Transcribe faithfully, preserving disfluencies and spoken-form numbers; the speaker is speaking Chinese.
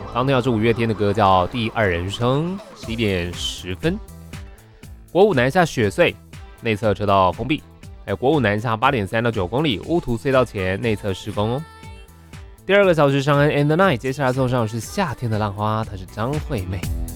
刚听到是五月天的歌，叫《第二人生》，十一点十分。国五南下雪隧内侧车道封闭，还有国五南下八点三到九公里乌图隧道前内侧施工哦。第二个小时，尚恩 and the night， 接下来送上是夏天的浪花，她是张惠妹。